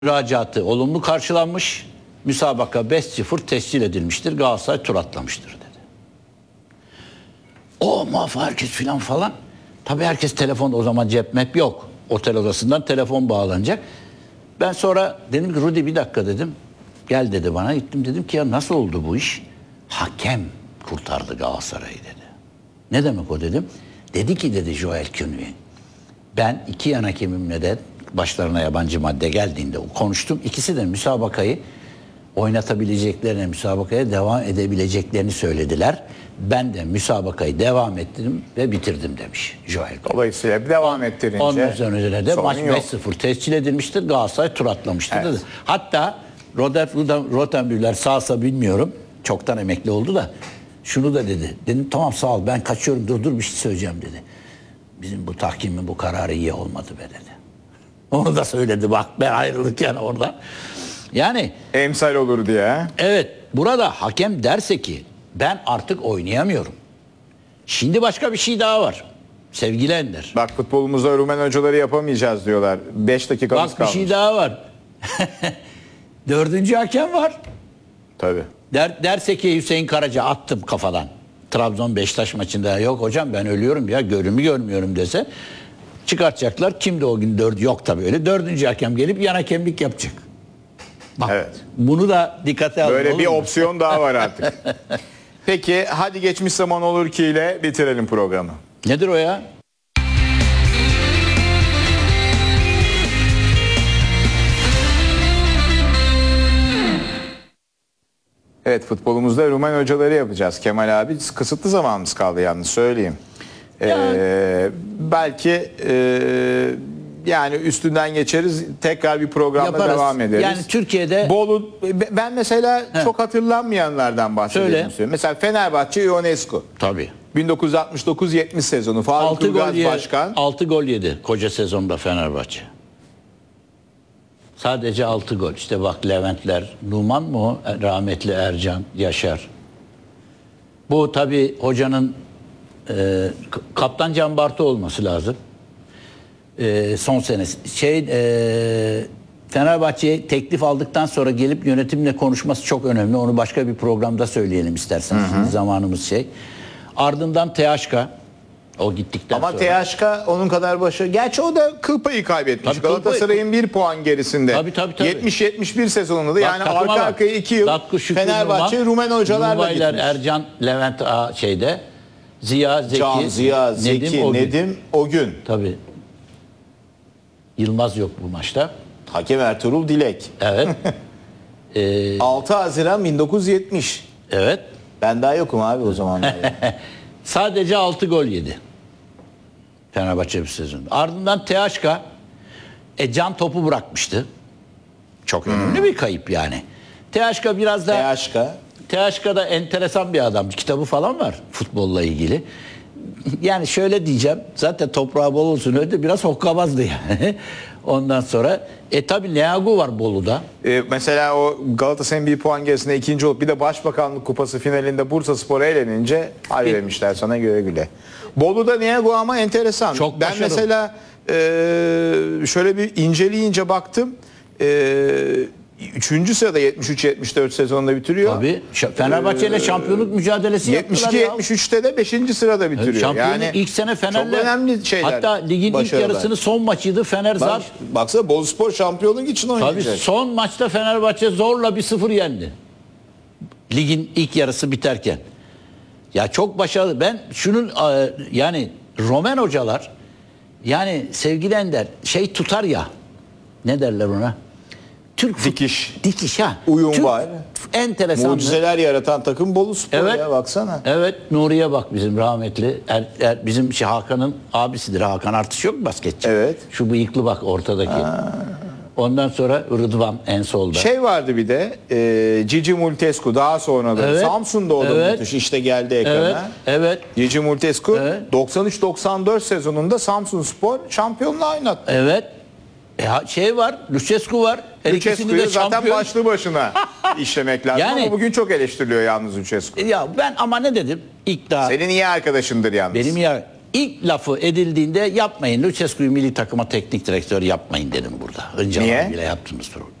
Müracaatı olumlu karşılanmış. Müsabaka 5-0 tescil edilmiştir. Galatasaray tur atlamıştır dedi. O muaf herkes falan. Tabii herkes telefon, o zaman cep map yok. Otel odasından telefon bağlanacak. Ben sonra dedim ki Rudi bir dakika dedim. Gel dedi bana. Gittim dedim ki ya nasıl oldu bu iş? Hakem kurtardı Galatasaray'ı dedi. Ne demek o dedim. Dedi ki dedi Joel Künvi. Ben iki yan hakemimle de başlarına yabancı madde geldiğinde konuştum. İkisi de müsabakayı oynatabileceklerini, müsabakaya devam edebileceklerini söylediler. Ben de müsabakayı devam ettirdim ve bitirdim demiş Joel. Dolayısıyla devam ettirince Onun üzerine de maç yok. 5-0 tescil edilmiştir. Galatasaray tur atlamıştır Evet. dedi. Hatta Rottenbühler sağsa bilmiyorum. Çoktan emekli oldu da şunu da dedi. Dedim tamam sağ ol ben kaçıyorum dur bir şey söyleyeceğim dedi. Bizim bu tahkimin bu kararı iyi olmadı be dedi. Onu da söyledi bak ben ayrılırken orada. Yani Emsal olur diye. evet burada hakem derse ki ben artık oynayamıyorum. Şimdi başka bir şey daha var. Sevgili Ender. Bak futbolumuzda Rumen hocaları yapamayacağız diyorlar. 5 dakikamız Bak bir kalmış. şey daha var. Dördüncü hakem var. Tabii. Derse ki Hüseyin Karaca attım kafadan. Trabzon Beşiktaş maçında yok hocam ben ölüyorum ya görümü görmüyorum dese çıkartacaklar. Kimdi o gün yok tabii öyle. Dördüncü hakem gelip yan hakemlik yapacak. Bak, Evet. bunu da dikkate alın. Böyle bir olur mu? opsiyon daha var artık. Peki hadi geçmiş zaman olur ki ile bitirelim programı. Nedir o ya? Evet futbolumuzda Rumen hocaları yapacağız. Kemal abi kısıtlı zamanımız kaldı yalnız söyleyeyim. Belki yani üstünden geçeriz tekrar bir programda Yaparız. devam ederiz. Yani Türkiye'de Bolu ben mesela çok hatırlanmayanlardan bahsedelim. Söyle. Mesela Fenerbahçe Ionescu. tabii. 1969-70 sezonu Faruk 6 gol, Ilgaz Başkan. 6 gol yedi koca sezonda Fenerbahçe. Sadece 6 gol. İşte bak Leventler, Numan mı o? Rahmetli Ercan, Yaşar. Bu tabii hocanın Kaptan Can Bartu olması lazım. Son senesi. Fenerbahçe'ye teklif aldıktan sonra gelip yönetimle konuşması çok önemli. Onu başka bir programda söyleyelim isterseniz. Şimdi zamanımız Ardından THK. O gittikten Ama sonra. THK onun kadar başı. Gerçi o da kıl payı kaybetmiş. Tabii, kıl payı. Galatasaray'ın 1 puan gerisinde. Tabii. 70-71 sezonunda da Bak, yani takıma arka bak. arkaya 2 yıl Dakku, Şükrü, Fenerbahçe Rumen hocalarla Numaylar, gitmiş. Ercan, Levent Ziya, Zeki, Can, Ziya, Zeki, Nedim, o gün. Tabii. Yılmaz yok bu maçta. Hakem Ertuğrul Dilek. Evet. 6 Haziran 1970. Evet. Ben daha yokum abi o zaman. Sadece 6 gol yedi. Fenerbahçe bir sezonda. Ardından THK can topu bırakmıştı. Çok önemli bir kayıp yani. THK biraz da THK'da enteresan bir adam. Kitabı falan var futbolla ilgili. Yani şöyle diyeceğim. Zaten toprağı bol olsun öyle de biraz hokkabazdı yani. Ondan sonra tabii Neagu var Bolu'da. Mesela o Galatasaray'ın 1 puan gerisinde ikinci olup bir de Başbakanlık Kupası finalinde Bursaspor'a eğlenince hadi demişler sana göre güle. Bolu'da Neagu ama enteresan. Çok ben başarılı. mesela şöyle bir inceleyince baktım. 3. sırada 73-74 sezonunda bitiriyor. Tabii. Fenerbahçe ile şampiyonluk mücadelesi yaptılar ya. 72-73'te de 5. sırada bitiriyor. Şampiyonluk Yani ilk sene Fener'le çok önemli şeyler. Hatta ligin başarılar. ilk yarısını son maçıydı Fener zar. Baksana Boluspor şampiyonluk için Tabii oynayacak. son maçta Fenerbahçe zorla 1-0 yendi. Ligin ilk yarısı biterken. Ya çok başarılı. Ben şunun yani Romen hocalar yani sevgili Ender tutar ya. Ne derler ona? Dikiş ha. Uyum Türk, var. Enteresan. Mucizeler yaratan takım Boluspor Evet. ya baksana. Evet Nuri'ye bak bizim rahmetli. Bizim Hakan'ın abisidir. Hakan Artış yok mu basketçi? Evet. Şu bıyıklı bak ortadaki. Ondan sonra Rıdvan en solda. Vardı bir de Cici Multescu daha sonra da Evet. Samsun'da o da müthiş işte geldi ekrana. Evet. Cici Multescu Evet. 93-94 sezonunda Samsunspor şampiyonluğa oynattı. Evet. Var, Lucescu var. Her ikisini Lucescu'yu de zaten şampiyon. başlı başına işlemek lazım Yani- ama bugün çok eleştiriliyor yalnız Lucescu. Ya ben ama ne dedim? İlk daha Senin iyi arkadaşındır yalnız. benim ya İlk lafı edildiğinde yapmayın. Lucescu'yu milli takıma teknik direktör yapmayın dedim burada. Önce Niye? bile yaptığımız program.